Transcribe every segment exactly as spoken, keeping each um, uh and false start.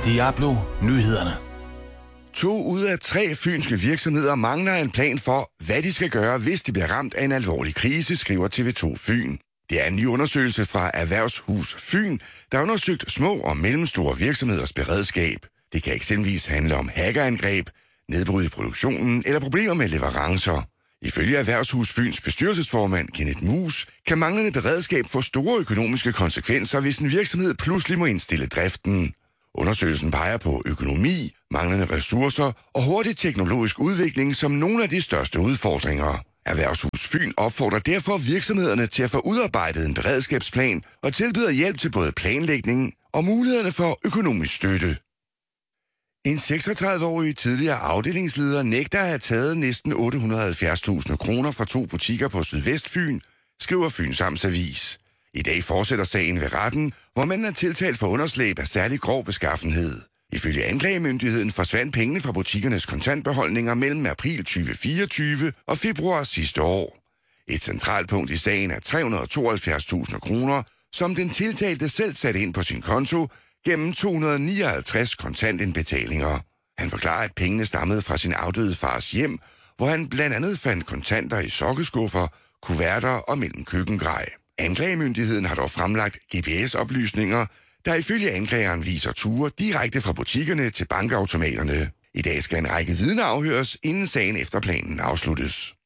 Diablo Nyhederne. To ud af tre fynske virksomheder mangler en plan for, hvad de skal gøre, hvis de bliver ramt af en alvorlig krise, skriver T V to Fyn. Det er en ny undersøgelse fra Erhvervshus Fyn, der har undersøgt små og mellemstore virksomheders beredskab. Det kan eksempelvis handle om hackerangreb, nedbrud i produktionen eller problemer med leverancer. Ifølge Erhvervshus Fyns bestyrelsesformand Kenneth Mus kan manglende beredskab få store økonomiske konsekvenser, hvis en virksomhed pludselig må indstille driften. Undersøgelsen peger på økonomi, manglende ressourcer og hurtig teknologisk udvikling som nogle af de største udfordringer. Erhvervshus Fyn opfordrer derfor virksomhederne til at få udarbejdet en beredskabsplan og tilbyder hjælp til både planlægning og mulighederne for økonomisk støtte. En seksogtredive-årig tidligere afdelingsleder nægter at have taget næsten otte hundrede og halvfjerds tusind kroner fra to butikker på Sydvestfyn, skriver Fyns Amtsavis. I dag fortsætter sagen ved retten, hvor man er tiltalt for underslæb af særlig grov beskaffenhed. Ifølge anklagemyndigheden forsvandt pengene fra butikkernes kontantbeholdninger mellem april tyve fireogtyve og februar sidste år. Et centralt punkt i sagen er tre hundrede og tooghalvfjerds tusind kroner, som den tiltalte selv satte ind på sin konto gennem to hundrede og nioghalvtreds kontantindbetalinger. Han forklarer, at pengene stammede fra sin afdøde fars hjem, hvor han blandt andet fandt kontanter i sokkeskuffer, kuverter og mellem køkkengrej. Anklagemyndigheden har dog fremlagt G P S-oplysninger, der ifølge anklageren viser ture direkte fra butikkerne til bankautomaterne. I dag skal en række vidner afhøres, inden sagen efter planen afsluttes.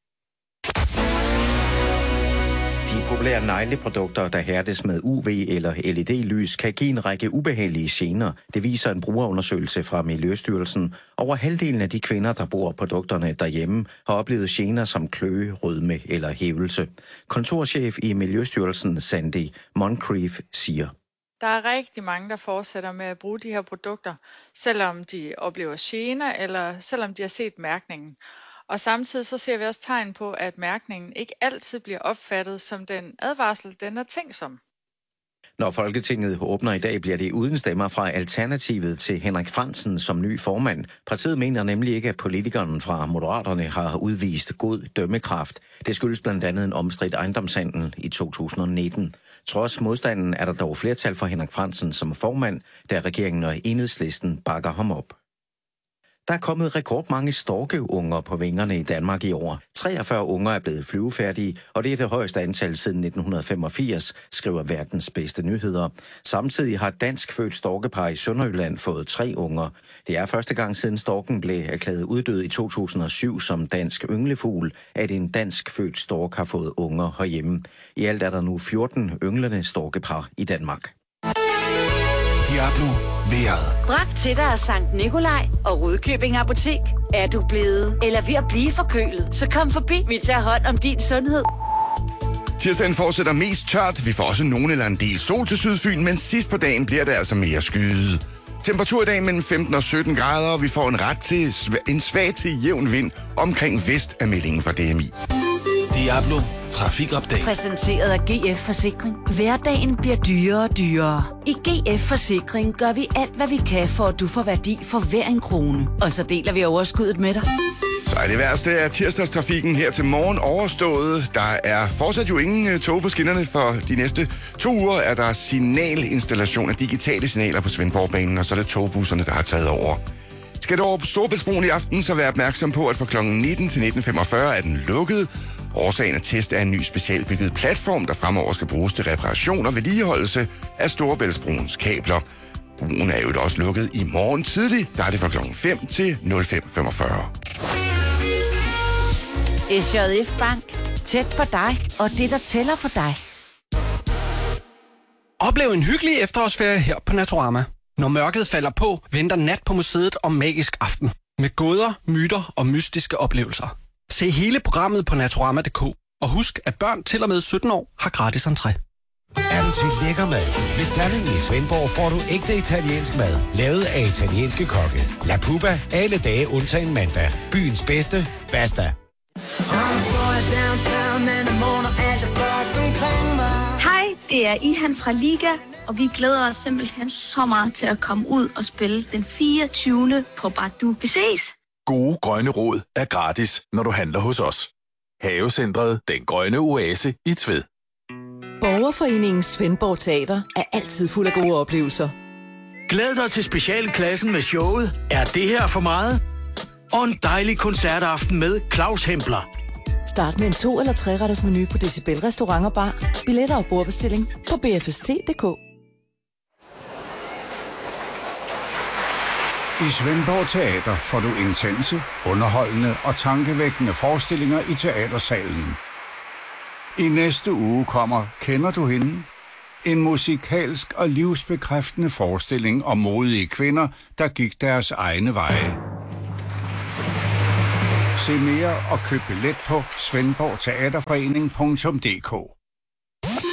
De populære negleprodukter, der hærdes med U V eller L E D-lys, kan give en række ubehagelige gener. Det viser en brugerundersøgelse fra Miljøstyrelsen. Over halvdelen af de kvinder, der bruger produkterne derhjemme, har oplevet gener som kløe, rødme eller hævelse. Kontorchef i Miljøstyrelsen, Sandy Moncrief, siger: Der er rigtig mange, der fortsætter med at bruge de her produkter, selvom de oplever gener eller selvom de har set mærkningen. Og samtidig så ser vi også tegn på, at mærkningen ikke altid bliver opfattet som den advarsel, den er tænkt som. Når Folketinget åbner i dag, bliver det uden stemmer fra Alternativet til Henrik Frandsen som ny formand. Partiet mener nemlig ikke, at politikeren fra Moderaterne har udvist god dømmekraft. Det skyldes blandt andet en omstridt ejendomshandel i to tusind og nitten. Trods modstanden er der dog flertal for Henrik Frandsen som formand, da regeringen og Enhedslisten bakker ham op. Der er kommet rekordmange storkeunger på vingerne i Danmark i år. treogfyrre unger er blevet flyvefærdige, og det er det højeste antal siden nitten femogfirs, skriver Verdens Bedste Nyheder. Samtidig har dansk født storkepar i Sønderjylland fået tre unger. Det er første gang siden storken blev erklæret uddød i to tusind og syv som dansk ynglefugl, at en dansk født stork har fået unger herhjemme. I alt er der nu fjorten ynglende storkepar i Danmark. Diablo vejret. Bragt til dig af Sankt Nikolaj og Rudkøbing Apotek. Er du blevet eller ved at blive forkølet, så kom forbi. Vi tager hånd om din sundhed. Tirsdagen fortsætter mest tørt. Vi får også nogen eller en del sol til Sydfyn, men sidst på dagen bliver det altså mere skyet. Temperatur i dag mellem femten og sytten grader, og vi får en ret til sv- en svag til jævn vind omkring vest af meldingen fra D M I. Diablo Trafikopdag. Præsenteret af G F Forsikring. Hverdagen bliver dyrere og dyrere. I G F Forsikring gør vi alt, hvad vi kan, for at du får værdi for hver en krone. Og så deler vi overskuddet med dig. Så er det værste af tirsdagstrafikken her til morgen overstået. Der er fortsat jo ingen tog på skinnerne. For de næste to uger er der signalinstallation af digitale signaler på Svendborgbanen, og så er det togbusserne, der har taget over. Skal du over på Storebæltsbroen i aften, så vær opmærksom på, at fra klokken nitten til nitten femogfyrre er den lukket. Årsagen af test er en ny specialbygget platform, der fremover skal bruges til reparation og vedligeholdelse af Storebæltsbroens kabler. Broen er jo også lukket i morgen tidlig. Der er det fra klokken fem til nul fem femogfyrre. S J F Bank. Tæt på dig og det, der tæller for dig. Oplev en hyggelig efterårsferie her på Naturama. Når mørket falder på, venter Nat på museet om magisk aften. Med gåder, myter og mystiske oplevelser. Se hele programmet på naturama punktum d k. Og husk, at børn til og med sytten år har gratis entré. Er du til lækker mad? Ved Salling i Svendborg får du ægte italiensk mad, lavet af italienske kokke. La Puba, alle dage undtagen mandag. Byens bedste, basta. Hej, det er Ihan fra Liga, og vi glæder os simpelthen så meget til at komme ud og spille den fireogtyvende på Badu. Vi ses! Gode grønne råd er gratis, når du handler hos os. Havecentret Den Grønne Oase i Tved. Borgerforeningen Svendborg Teater er altid fuld af gode oplevelser. Glæd dig til specialklassen med showet Er det her for meget? Og en dejlig koncertaften med Claus Hempler. Start med en to- eller tre-retters menu på Decibel Restaurant og Bar. Billetter og bordbestilling på b f s t punktum d k. I Svendborg Teater får du intense, underholdende og tankevækkende forestillinger i teatersalen. I næste uge kommer Kender du hende? En musikalsk og livsbekræftende forestilling om modige kvinder, der gik deres egne veje. Se mere og køb billet på svendborg teaterforening punktum d k.